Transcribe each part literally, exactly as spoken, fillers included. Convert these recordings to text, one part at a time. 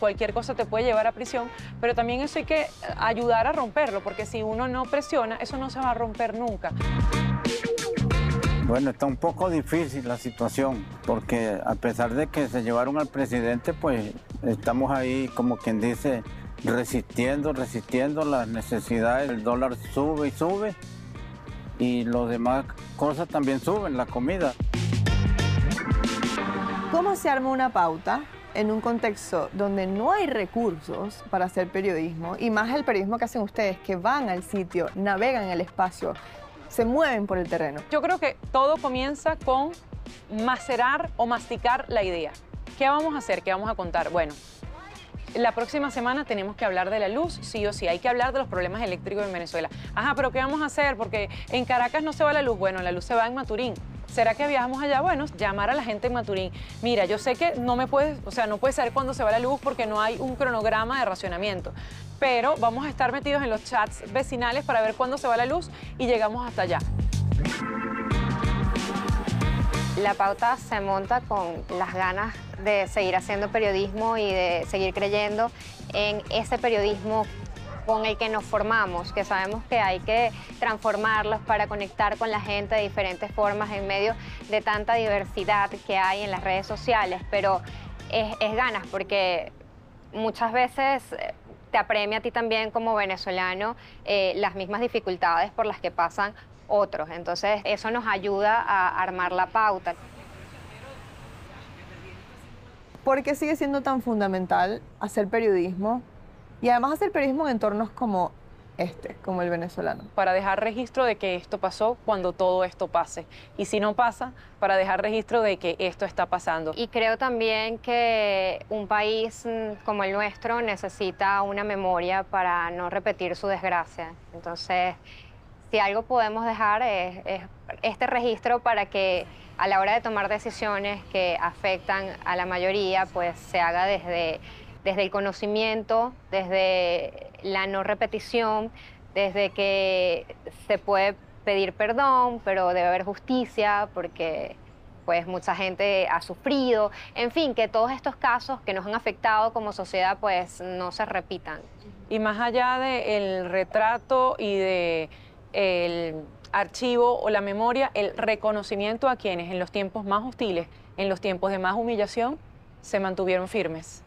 cualquier cosa te puede llevar a prisión, pero también eso hay que ayudar a romperlo, porque si uno no presiona, eso no se va a romper nunca. Bueno, está un poco difícil la situación, porque a pesar de que se llevaron al presidente, pues estamos ahí, como quien dice, resistiendo, resistiendo las necesidades. El dólar sube y sube, y las demás cosas también suben, la comida. ¿Cómo se arma una pauta en un contexto donde no hay recursos para hacer periodismo, y más el periodismo que hacen ustedes, que van al sitio, navegan el espacio, se mueven por el terreno? Yo creo que todo comienza con macerar o masticar la idea. ¿Qué vamos a hacer? ¿Qué vamos a contar? Bueno, la próxima semana tenemos que hablar de la luz, sí o sí. Hay que hablar de los problemas eléctricos en Venezuela. Ajá, pero ¿qué vamos a hacer? Porque en Caracas no se va la luz. Bueno, la luz se va en Maturín. ¿Será que viajamos allá? Bueno, llamar a la gente en Maturín. Mira, yo sé que no me puedes, o sea, no puedes saber cuándo se va la luz porque no hay un cronograma de racionamiento. Pero vamos a estar metidos en los chats vecinales para ver cuándo se va la luz y llegamos hasta allá. La pauta se monta con las ganas de seguir haciendo periodismo y de seguir creyendo en ese periodismo con el que nos formamos, que sabemos que hay que transformarlos para conectar con la gente de diferentes formas en medio de tanta diversidad que hay en las redes sociales, pero es, es ganas porque muchas veces te apremia a ti también como venezolano eh, las mismas dificultades por las que pasan otros. Entonces eso nos ayuda a armar la pauta. ¿Por qué sigue siendo tan fundamental hacer periodismo? Y además hacer periodismo en entornos como este, como el venezolano. Para dejar registro de que esto pasó cuando todo esto pase. Y si no pasa, para dejar registro de que esto está pasando. Y creo también que un país como el nuestro necesita una memoria para no repetir su desgracia. Entonces, si algo podemos dejar es, es este registro para que a la hora de tomar decisiones que afectan a la mayoría, pues se haga desde... desde el conocimiento, desde la no repetición, desde que se puede pedir perdón, pero debe haber justicia porque pues mucha gente ha sufrido. En fin, que todos estos casos que nos han afectado como sociedad pues no se repitan. Y más allá del retrato y del archivo o la memoria, el reconocimiento a quienes en los tiempos más hostiles, en los tiempos de más humillación, se mantuvieron firmes.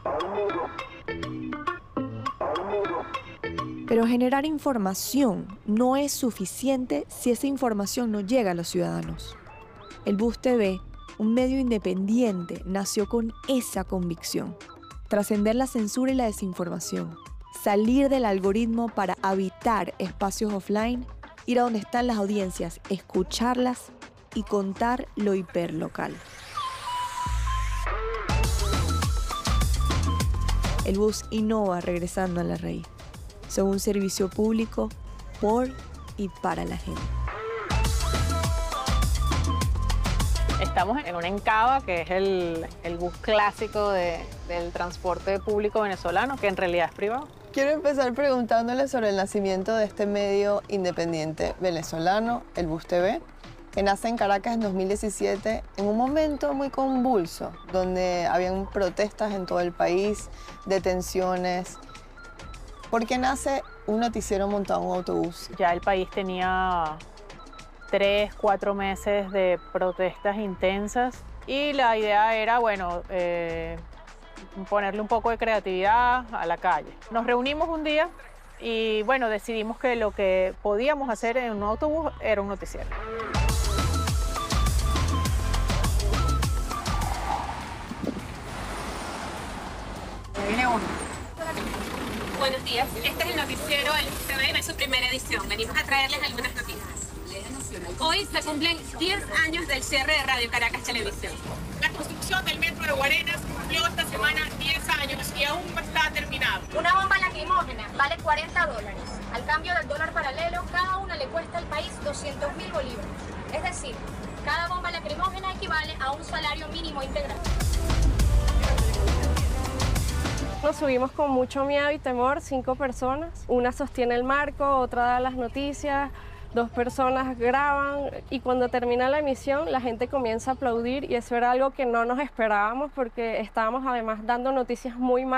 Pero generar información no es suficiente si esa información no llega a los ciudadanos. El Bus T V, un medio independiente, nació con esa convicción. Trascender la censura y la desinformación. Salir del algoritmo para habitar espacios offline, ir a donde están las audiencias, escucharlas y contar lo hiperlocal. El Bus innova regresando a la raíz. Son un servicio público por y para la gente. Estamos en una Encaba, que es el, el bus clásico de, del transporte público venezolano, que en realidad es privado. Quiero empezar preguntándole sobre el nacimiento de este medio independiente venezolano, el Bus T V, que nace en Caracas en dos mil diecisiete, en un momento muy convulso, donde habían protestas en todo el país, detenciones. ¿Por qué nace un noticiero montado en un autobús? Ya el país tenía tres, cuatro meses de protestas intensas y la idea era, bueno, eh, ponerle un poco de creatividad a la calle. Nos reunimos un día y, bueno, decidimos que lo que podíamos hacer en un autobús era un noticiero. Viene uno. Buenos días, este es el noticiero del Bus T V, es su primera edición. Venimos a traerles algunas noticias. Hoy se cumplen diez años del cierre de Radio Caracas Televisión. La construcción del metro de Guarenas cumplió esta semana diez años y aún no está terminado. Una bomba lacrimógena vale cuarenta dólares. Al cambio del dólar paralelo, cada una le cuesta al país doscientos mil bolívares. Es decir, cada bomba lacrimógena equivale a un salario mínimo integral. Nos subimos con mucho miedo y temor, cinco personas. Una sostiene el marco, otra da las noticias, dos personas graban y cuando termina la emisión la gente comienza a aplaudir y eso era algo que no nos esperábamos porque estábamos además dando noticias muy malas.